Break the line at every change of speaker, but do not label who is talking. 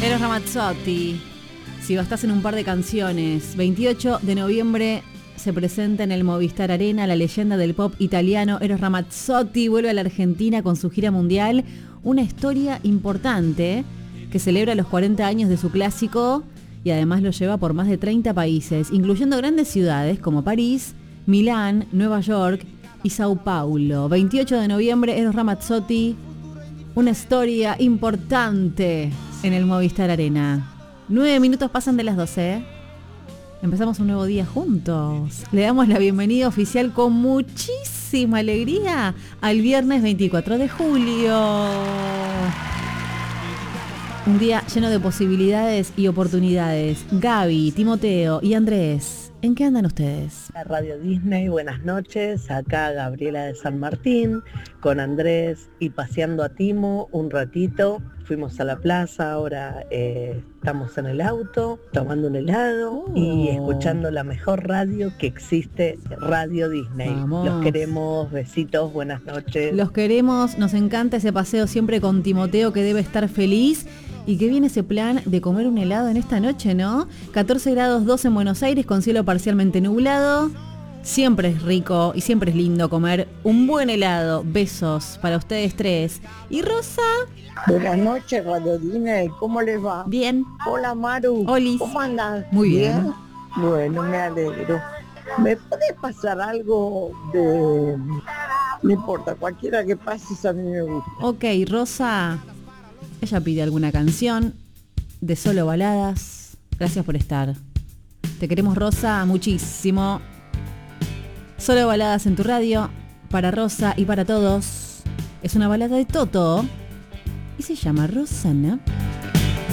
Eros Ramazzotti. Si bastás en un par de canciones. 28 de noviembre se presenta en el Movistar Arena la leyenda del pop italiano Eros Ramazzotti. Vuelve a la Argentina con su gira mundial. Una historia importante que celebra los 40 años de su clásico y además lo lleva por más de 30 países, incluyendo grandes ciudades como París, Milán, Nueva York y Sao Paulo. 28 de noviembre, Eros Ramazzotti. Una historia importante en el Movistar Arena. 9 minutos pasan de las 12. Empezamos un nuevo día juntos. Le damos la bienvenida oficial con muchísima alegría al viernes 24 de julio. Un día lleno de posibilidades y oportunidades. Gaby, Timoteo y Andrés, ¿en qué andan ustedes?
La Radio Disney, buenas noches. Acá Gabriela de San Martín con Andrés y paseando a Timo un ratito. Fuimos a la plaza, ahora estamos en el auto tomando un helado y escuchando la mejor radio que existe, Radio Disney.
Vamos.
Los queremos, besitos, buenas noches.
Los queremos, nos encanta ese paseo siempre con Timoteo, que debe estar feliz. Y que viene ese plan de comer un helado en esta noche, ¿no? 14 grados 2 en Buenos Aires con cielo parcialmente nublado. Siempre es rico y siempre es lindo comer un buen helado. Besos para ustedes tres. ¿Y Rosa?
Buenas noches, Radio Disney. ¿Cómo les va?
Bien.
Hola, Maru.
Olis.
¿Cómo andas?
Muy bien.
Bueno, me alegro. ¿Me puede pasar algo de...? No importa, cualquiera que pases a mí me gusta.
Ok, Rosa. Ella pide alguna canción de Solo Baladas. Gracias por estar. Te queremos, Rosa, muchísimo. Solo Baladas en tu radio, para Rosa y para todos. Es una balada de Toto y se llama Rosana.